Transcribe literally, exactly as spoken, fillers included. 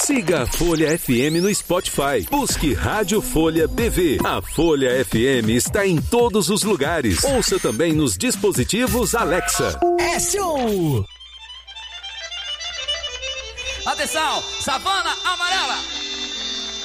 Siga a Folha F M no Spotify. Busque Rádio Folha B V. A Folha F M está em todos os lugares. Ouça também nos dispositivos Alexa. É show! Atenção, Savana Amarela.